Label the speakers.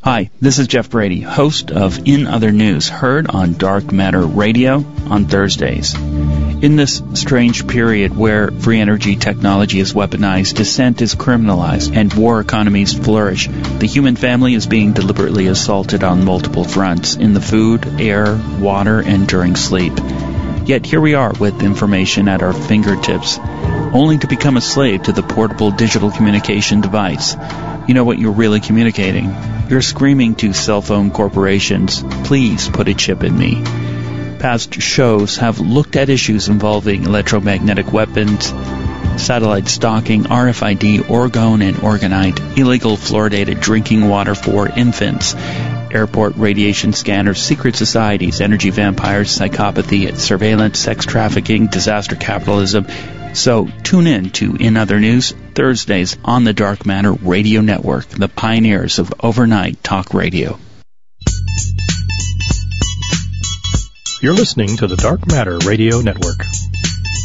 Speaker 1: Hi, this is Jeff Brady, host of In Other News, heard on Dark Matter Radio on Thursdays. In this strange period where free energy technology is weaponized, dissent is criminalized, and war economies flourish, the human family is being deliberately assaulted on multiple fronts, in the food, air, water, and during sleep. Yet here we are with information at our fingertips, only to become a slave to the portable digital communication device. You know what you're really communicating? You're screaming to cell phone corporations, please put a chip in me. Past shows have looked at issues involving electromagnetic weapons, satellite stalking, RFID, orgone and orgonite, illegal fluoridated drinking water for infants, airport radiation scanners, secret societies, energy vampires, psychopathy, surveillance, sex trafficking, disaster capitalism. So tune in to In Other News, Thursdays on the Dark Matter Radio Network, the pioneers of overnight talk radio.
Speaker 2: You're listening to the Dark Matter Radio Network.